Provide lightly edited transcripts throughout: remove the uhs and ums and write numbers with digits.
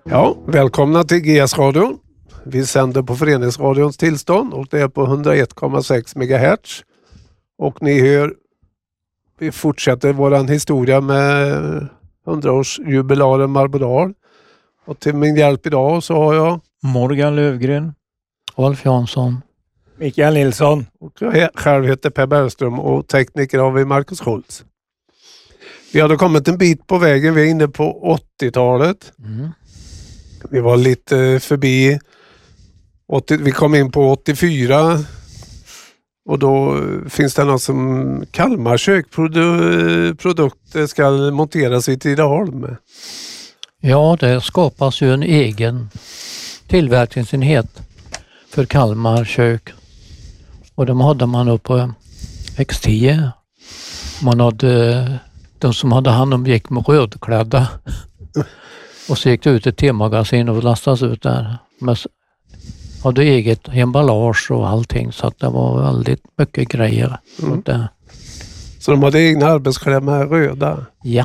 Ja, välkomna till GS-radion. Vi sänder på Föreningsradions tillstånd och det är på 101,6 MHz. Och ni hör, vi fortsätter våran historia med 100-årsjubilaren Marbodal. Och till min hjälp idag så har jag Morgan Lövgren, Rolf Jansson, Mikael Nilsson. och jag själv heter Per Bergström och tekniker har vi Marcus Schultz. Vi hade kommit en bit på vägen, vi är inne på 80-talet. Vi var lite förbi, vi kom in på 84 och då finns det något som Kalmarkök produkter ska monteras i Tidaholm. Ja, det skapas ju en egen tillverkningsenhet för Kalmarkök. Och de hade man upp på X10. Man hade de som hade hand om gick med rödklädda. Och så gick det ut ett T-magasin och lastas ut där. Men hade eget emballage och allting, så att det var väldigt mycket grejer. Så de hade egna arbetskläder med röda? Ja.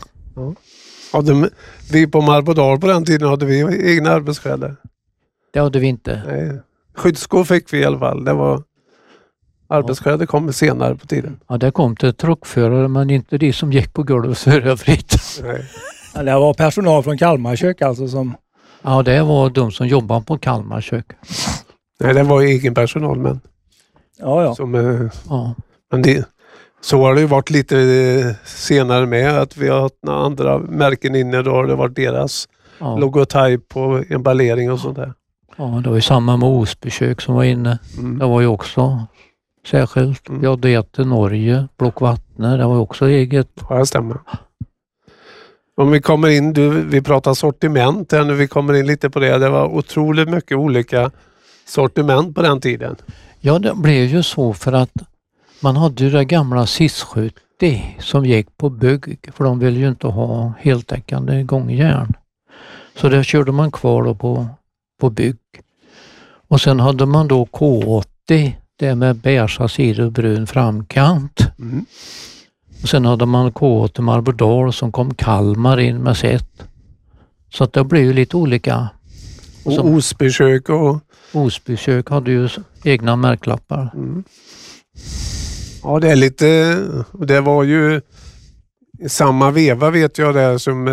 Vi på Marbodal på den tiden hade vi egna arbetskläder. Det hade vi inte. Nej. Skyddsskor fick vi i alla fall. Det var arbetskläder kom senare på tiden. Ja, det kom till truckförare, men inte de som gick på golvet för övrigt. Nej. Ja, det var personal från Kalmarkök alltså som... Ja, det var de som jobbade på Kalmarkök. Nej, det var egen personal, men... Ja. Som, Ja. men så har det ju varit lite senare med att vi har haft några andra märken inne. Då har det varit deras logotyp på emballering och sånt där. Ja, det var ju samma med Osbykök som var inne. Det var ju också särskilt. Vi hade ett i Norge, Blockvattne, det var ju också eget. Ja, det stämmer. Om vi kommer in, vi pratar sortiment här nu, vi kommer in lite på det. Det var otroligt mycket olika sortiment på den tiden. Ja, det blev ju så för att man hade ju det gamla SIS-70 som gick på bygg, för de ville ju inte ha heltäckande gångjärn. Så det körde man kvar då på bygg. Och sen hade man då K80, det med beige sidor och brun framkant. Och sen hade man K80 Marbodal som kom Kalmar in med sitt. Så att det blev ju lite olika. Och Osbykök och... Osbykök hade ju egna märklappar. Ja, det är lite... Det var ju samma veva vet jag där som...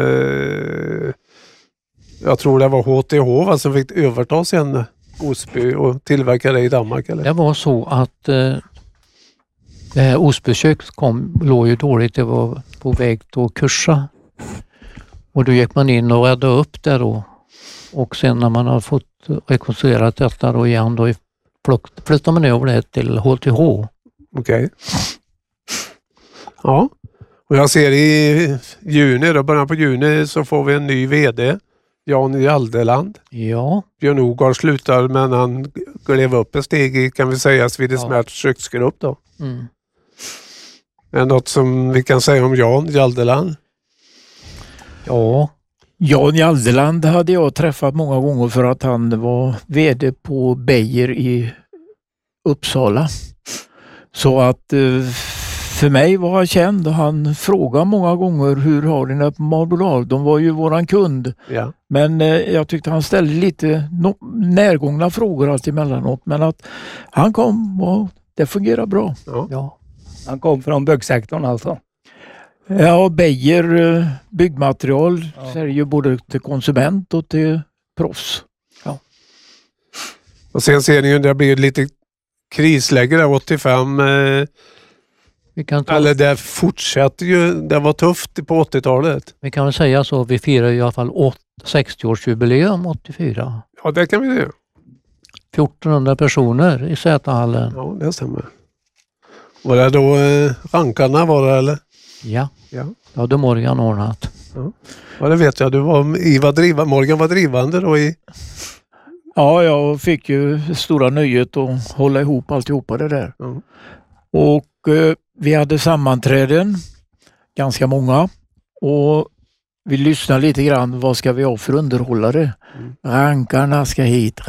jag tror det var HTH som fick överta sen Osby och tillverka det i Danmark, eller? Det var så att Osbykök låg ju dåligt, det var på väg att kursa. Och då gick man in och räddade upp det då. Och sen när man har fått rekonstruerat detta då igen, då flyttade man över det till HTH. Okej. Ja, och jag ser i juni, då början på juni så får vi en ny vd. Jan Jaldeland. Ja. Björn Ogard slutar, men han klev upp ett steg i, kan vi säga, Svidesmärts köksgrupp då. Är det något som vi kan säga om Jan Jaldeland? Ja. Jan Jaldeland hade jag träffat många gånger för att han var vd på Beijer i Uppsala. Så att för mig var han känd och han frågade många gånger hur har ni det på Marbodal? De var ju våran kund. Ja. Men jag tyckte han ställde lite närgångna frågor allt emellanåt. Men att han kom och det fungerar bra. Ja. Han kom från byggsektorn alltså? Ja, Beijer byggmaterial säljer både till konsument och till proffs. Ja. Och sen ser ni ju det blir lite krisläge där 85. Eller det fortsätter ju, det var tufft på 80-talet. Vi kan väl säga så, vi firar i alla fall 60-årsjubileum 84. Ja, det kan vi göra. 1400 personer i Sätahallen. Ja, det stämmer. Var det då rankarna var det, eller? Ja. Det hade Morgan ordnat. Ja, det vet jag. Morgan var drivande då i... Ja, jag fick ju stora nöjet att hålla ihop alltihopa det där. Och vi hade sammanträden, ganska många. Och vi lyssnade lite grann, vad ska vi ha för underhållare? Rankarna ska hit.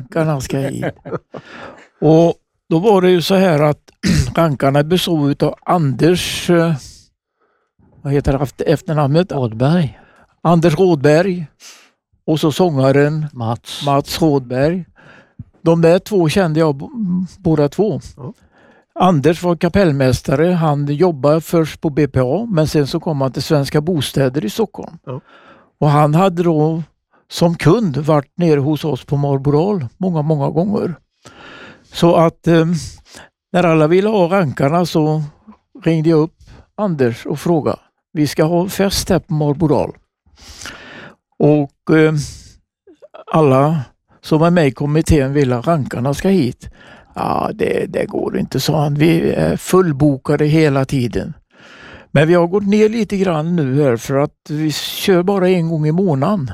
Och då var det ju så här att rankarna bestod av Anders, vad heter efternamnet? Rådberg. Anders Rådberg och så sångaren Mats Rådberg. De där två kände jag båda två. Ja. Anders var kapellmästare. Han jobbade först på BPA, men sen så kom han till Svenska Bostäder i Stockholm. Ja. Och han hade då som kund varit nere hos oss på Marboral många gånger. Så att när alla ville ha rankarna så ringde jag upp Anders och frågade. Vi ska ha fest här på Marboral. Och alla som är med i kommittén vill att rankarna ska hit. Ja, det går inte, sa han. Vi är fullbokade hela tiden. Men vi har gått ner lite grann nu här för att vi kör bara en gång i månaden.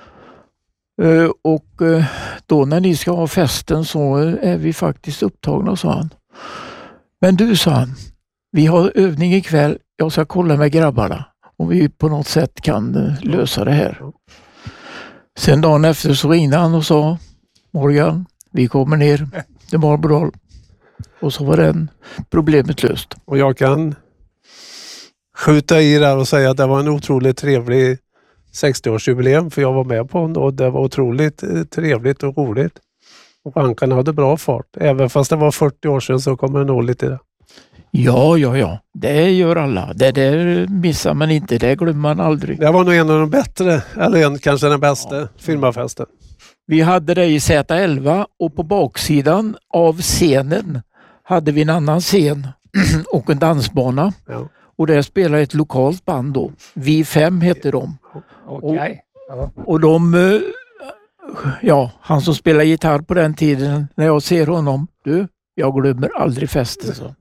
Och då när ni ska ha festen så är vi faktiskt upptagna, sa han. Men du, sa han, vi har övning ikväll. Jag ska kolla med grabbarna om vi på något sätt kan lösa det här. Sen dagen efter så ringde han och sa, Morgan, vi kommer ner. Det var bra. Och så var den problemet löst. Och jag kan skjuta i där och säga att det var en otroligt trevlig 60-årsjubileum, för jag var med på den och det var otroligt trevligt och roligt. Och rankarna hade bra fart. Även fast det var 40 år sedan så kommer det nog lite där. Ja. Det gör alla. Det där missar man inte. Det glömmer man aldrig. Det var nog en av de bättre, eller kanske den bästa firmafesten. Vi hade det i Z11 och på baksidan av scenen hade vi en annan scen och en dansbana. Ja. Och där spelade ett lokalt band då. Vi 5 hette de. Okej. Och de, han som spelade gitarr på den tiden, när jag ser honom, jag glömmer aldrig festen. Så.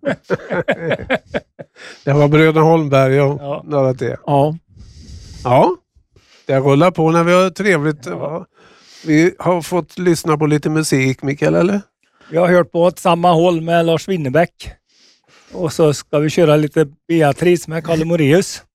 Det var bröderna Holmberg och några till. Ja. Ja, det rullar på när vi har trevligt. Ja. Vi har fått lyssna på lite musik, Mikael, eller? Vi har hört på samma håll med Lars Winnerbäck. Och så ska vi köra lite Beatrice med Kalle Moraeus.